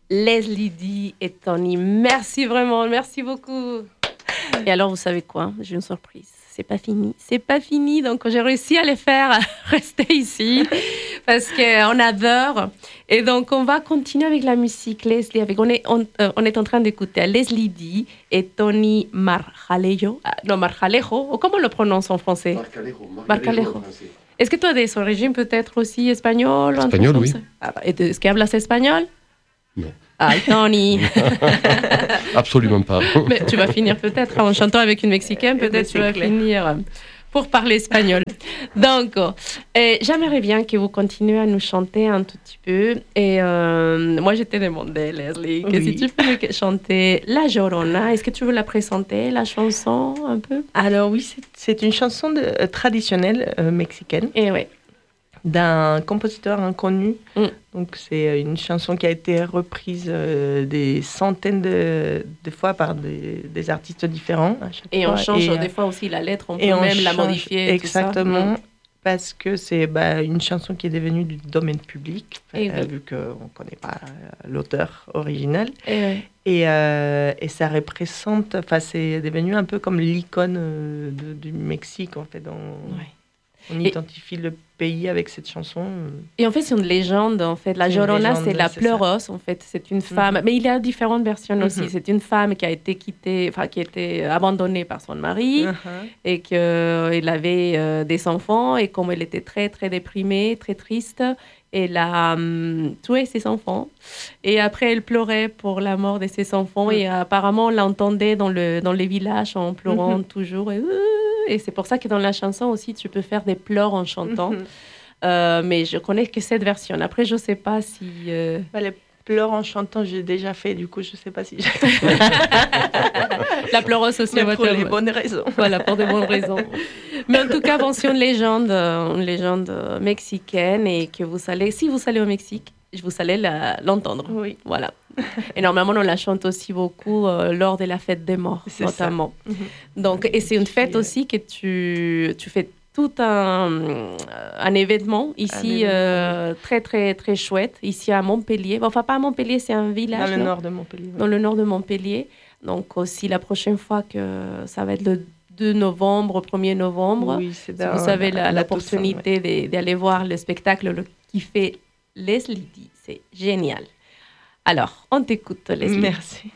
Leslie D et Tony. Merci vraiment, merci beaucoup. Et alors, vous savez quoi? J'ai une surprise. C'est pas fini. Donc, j'ai réussi à les faire rester ici parce qu'on adore. Et donc, on va continuer avec la musique. Leslie, on est en train d'écouter Leslie D et Tony Marjalejo. Non, Marjalejo. Comment on le prononce en français? Marjalejo. Est-ce que tu as des origines peut-être aussi espagnoles? Espagnol, oui. Est-ce que hablas espagnol? Non. Ay, Tony. Absolument pas. Mais tu vas finir peut-être en chantant avec une Mexicaine, peut-être tu vas finir pour parler espagnol. Donc, j'aimerais bien que vous continuiez à nous chanter un tout petit peu. Et moi, je t'ai demandé, Leslie, que si tu peux chanter La Llorona, est-ce que tu veux la présenter, la chanson, un peu? Alors oui, c'est une chanson traditionnelle mexicaine. Et ouais. D'un compositeur inconnu. Donc, c'est une chanson qui a été reprise des centaines de fois par des artistes différents. Et on change des fois aussi la lettre, on peut même la modifier. Exactement, parce que c'est une chanson qui est devenue du domaine public, vu qu'on ne connaît pas l'auteur original. Et ça représente, c'est devenu un peu comme l'icône du Mexique, en fait. On identifie le pays avec cette chanson. Et en fait, c'est une légende. En fait, La Llorona, c'est la pleureuse. En fait, c'est une femme. Mais il y a différentes versions aussi. C'est une femme qui a été quittée, qui a été abandonnée par son mari et qu'il avait des enfants. Et comme elle était très, très déprimée, très triste, elle a tué ses enfants. Et après, elle pleurait pour la mort de ses enfants. Et apparemment, on l'entendait dans les villages en pleurant toujours. Et c'est pour ça que dans la chanson aussi, tu peux faire des pleurs en chantant. Mais je connais que cette version. Après, je ne sais pas si... Les pleurs en chantant, j'ai déjà fait. Du coup, je ne sais pas si... La pleureuse aussi. Mais pour les bonnes raisons. Voilà, pour de bonnes raisons. Mais en tout cas, bon, c'est une légende mexicaine. Et que si vous allez au Mexique, vous allez l'entendre. Oui. Voilà. Et normalement, on la chante aussi beaucoup lors de la fête des morts, notamment. Donc, et c'est une fête aussi que tu fais tout un événement ici très, très, très chouette, ici à Montpellier. Enfin, pas à Montpellier, c'est un village. Dans le nord de Montpellier. Dans le nord de Montpellier. Donc, aussi, la prochaine fois que ça va être le 2 novembre, 1er novembre, si vous avez l'opportunité d'aller voir le spectacle qui fait Leslie D, c'est génial. Alors, on t'écoute, Leslie. Merci.